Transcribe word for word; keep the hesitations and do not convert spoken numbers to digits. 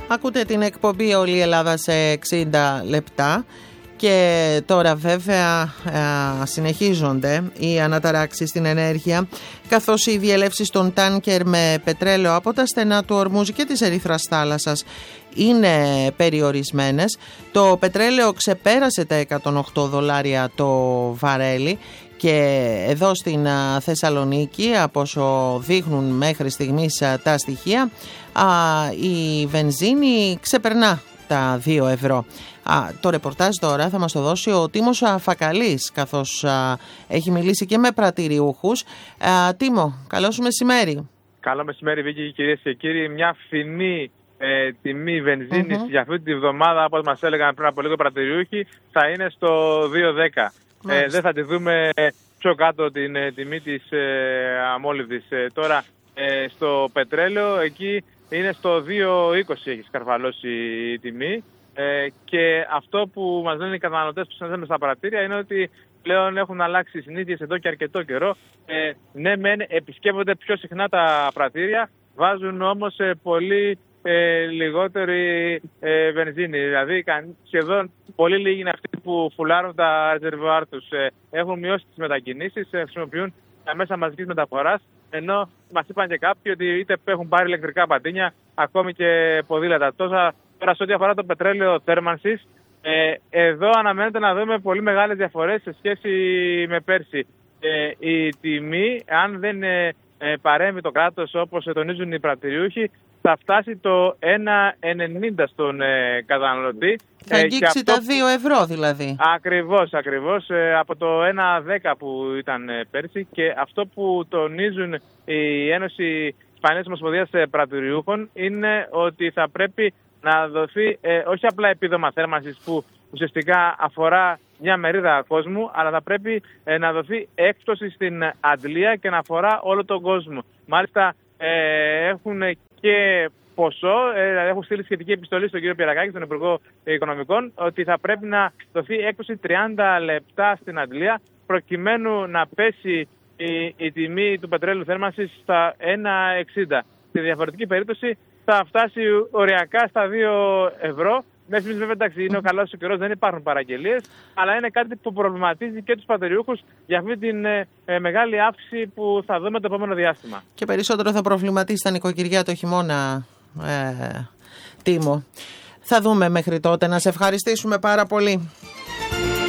Ακούτε την εκπομπή Όλη η Ελλάδα σε εξήντα λεπτά και τώρα βέβαια συνεχίζονται οι αναταράξεις στην ενέργεια, καθώς οι διελεύσεις των τάνκερ με πετρέλαιο από τα στενά του Ορμούζ και της Ερυθράς θάλασσας είναι περιορισμένες. Το πετρέλαιο ξεπέρασε τα εκατόν οκτώ δολάρια το βαρέλι και εδώ στην Θεσσαλονίκη, από όσο δείχνουν μέχρι στιγμής τα στοιχεία, η βενζίνη ξεπερνά τα δύο ευρώ. Α, το ρεπορτάζ τώρα θα μας το δώσει ο Τίμος Φακαλής, καθώς α, έχει μιλήσει και με πρατηριούχους. Α, Τίμο, καλώς μεσημέρι. Καλό μεσημέρι, Βίκη, κυρίες και κύριοι. Μια φθηνή ε, τιμή βενζίνης mm-hmm. για αυτή τη βδομάδα, όπως μας έλεγαν πριν από λίγο πρατηριούχοι, θα είναι στο δύο δέκα. Ε, δεν θα τη δούμε πιο κάτω την ε, τιμή της ε, αμόλυβδης. Ε, τώρα ε, στο πετρέλαιο εκεί είναι στο δύο είκοσι, έχει σκαρφαλώσει η τιμή. Ε, και αυτό που μας λένε οι καταναλωτές που συναντάμε στα πρατήρια είναι ότι πλέον έχουν αλλάξει οι συνήθειες εδώ και αρκετό καιρό. Ε, ναι, μεν επισκέπτονται πιο συχνά τα πρατήρια, βάζουν όμως ε, πολύ ε, λιγότερη ε, βενζίνη. Δηλαδή σχεδόν πολύ λίγοι είναι αυτοί που φουλάρουν τα ρεζερβουάρ τους. Ε, έχουν μειώσει τις μετακινήσεις, ε, χρησιμοποιούν τα μέσα μαζικής μεταφοράς. Ενώ μας είπαν και κάποιοι ότι είτε έχουν πάρει ηλεκτρικά πατίνια, ακόμη και ποδήλατα. Τόσα τώρα σε ό,τι αφορά το πετρέλαιο θέρμανσης, ε, εδώ αναμένεται να δούμε πολύ μεγάλες διαφορές σε σχέση με πέρσι. Ε, η τιμή, αν δεν ε, ε, παρέμβει το κράτος όπως τονίζουν οι πρατηριούχοι, θα φτάσει το ένα ενενήντα στον ε, καταναλωτή. Θα αγγίξει ε, τα δύο ευρώ δηλαδή. Ακριβώς, ακριβώς. Ε, από το ένα δέκα που ήταν ε, πέρσι, και αυτό που τονίζουν η Ένωση Ισπανίας Ομοσπονδίας Πρατηριούχων είναι ότι θα πρέπει να δοθεί ε, όχι απλά επίδομα θέρμανσης που ουσιαστικά αφορά μια μερίδα κόσμου, αλλά θα πρέπει ε, να δοθεί έκπτωση στην αντλία και να αφορά όλο τον κόσμο. Μάλιστα ε, έχουν και ποσό, ε, δηλαδή έχουν στείλει σχετική επιστολή στον κύριο Πιερακάκη, τον Υπουργό Οικονομικών, ότι θα πρέπει να δοθεί έκπτωση τριάντα λεπτά στην αντλία, προκειμένου να πέσει η, η τιμή του πετρέλαιου θέρμανσης στα ένα εξήντα. Στη διαφορετική περίπτωση θα φτάσει οριακά στα δύο ευρώ. Μέχρι στιγμής βέβαια, εντάξει, είναι ο καλός ο καιρός, δεν υπάρχουν παραγγελίες, αλλά είναι κάτι που προβληματίζει και τους πατεριούχους για αυτή την ε, ε, μεγάλη αύξηση που θα δούμε το επόμενο διάστημα. Και περισσότερο θα προβληματίσει τα νοικοκυριά το χειμώνα, ε, Τίμο. Θα δούμε μέχρι τότε. Να σε ευχαριστήσουμε πάρα πολύ.